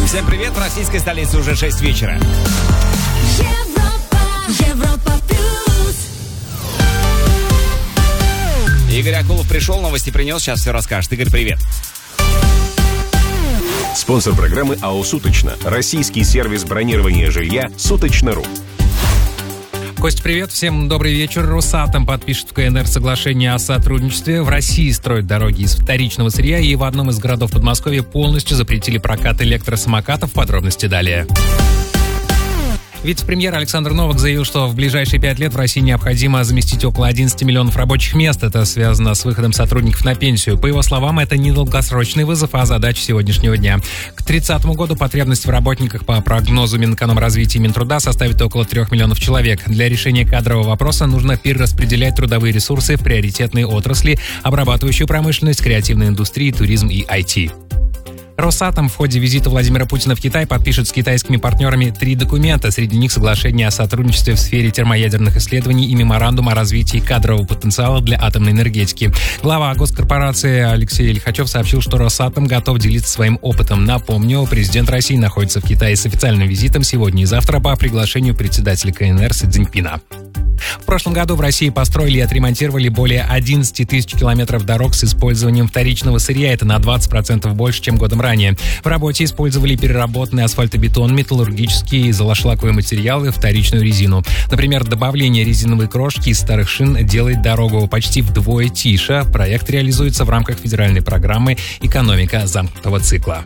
Всем привет, в российской столице уже 6 вечера. Европа плюс. Игорь Акулов пришел, новости принес, сейчас все расскажет. Игорь, привет. Спонсор программы АО «Суточно». Российский сервис бронирования жилья «Суточно.ру». Кость, привет. Всем добрый вечер. Росатом подпишет в КНР соглашение о сотрудничестве. В России строят дороги из вторичного сырья, и в одном из городов Подмосковья полностью запретили прокат электросамокатов. Подробности далее. Вице-премьер Александр Новак заявил, что в ближайшие 5 лет в России необходимо заместить около 11 миллионов рабочих мест. Это связано с выходом сотрудников на пенсию. По его словам, это не долгосрочный вызов, а задача сегодняшнего дня. К 2030 году потребность в работниках по прогнозу Минэкономразвития и Минтруда составит около 3 миллионов человек. Для решения кадрового вопроса нужно перераспределять трудовые ресурсы в приоритетные отрасли, обрабатывающую промышленность, креативную индустрию, туризм и IT. Росатом в ходе визита Владимира Путина в Китай подпишет с китайскими партнерами 3 документа. Среди них соглашение о сотрудничестве в сфере термоядерных исследований и меморандум о развитии кадрового потенциала для атомной энергетики. Глава госкорпорации Алексей Лихачев сообщил, что Росатом готов делиться своим опытом. Напомню, президент России находится в Китае с официальным визитом сегодня и завтра по приглашению председателя КНР Си Цзиньпина. В прошлом году в России построили и отремонтировали более 11 тысяч километров дорог с использованием вторичного сырья. Это на 20% больше, чем годом ранее. В работе использовали переработанный асфальтобетон, металлургические и золошлаковые материалы, вторичную резину. Например, добавление резиновой крошки из старых шин делает дорогу почти вдвое тише. Проект реализуется в рамках федеральной программы «Экономика замкнутого цикла».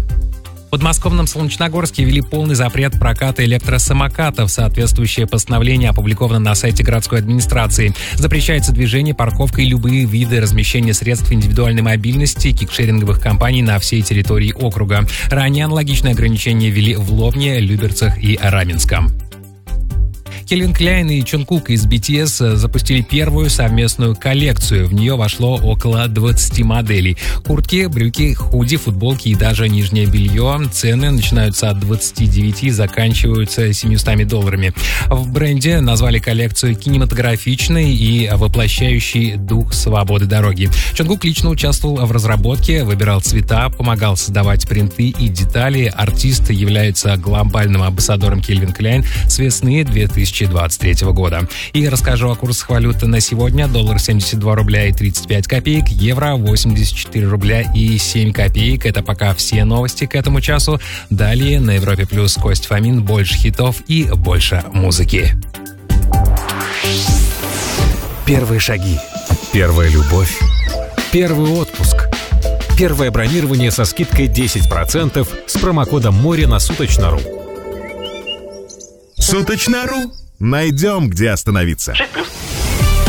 В подмосковном Солнечногорске ввели полный запрет проката электросамокатов. Соответствующее постановление опубликовано на сайте городской администрации. Запрещается движение, парковка и любые виды размещения средств индивидуальной мобильности кикшеринговых компаний на всей территории округа. Ранее аналогичные ограничения ввели в Лобне, Люберцах и Раменском. Кельвин Кляйн и Чонгкук из BTS запустили первую совместную коллекцию. В нее вошло около 20 моделей. Куртки, брюки, худи, футболки и даже нижнее белье. Цены начинаются от 29 и заканчиваются $700. В бренде назвали коллекцию кинематографичной и воплощающей дух свободы дороги. Чонгкук лично участвовал в разработке, выбирал цвета, помогал создавать принты и детали. Артист является глобальным амбассадором Кельвин Кляйн с весны 2023 года. И расскажу о курсах валюты на сегодня. Доллар 72 рубля и 35 копеек, евро 84 рубля и 7 копеек. Это пока все новости к этому часу. Далее на Европе Плюс Кость Фомин, больше хитов и больше музыки. Первые шаги. Первая любовь. Первый отпуск. Первое бронирование со скидкой 10% с промокодом «Море» на Суточно.ру. Суточно.ру. Найдем, где остановиться. 6+.